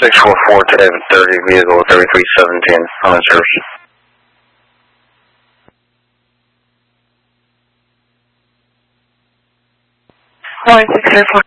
644 to 30, vehicle 3317 on the service. Line 634.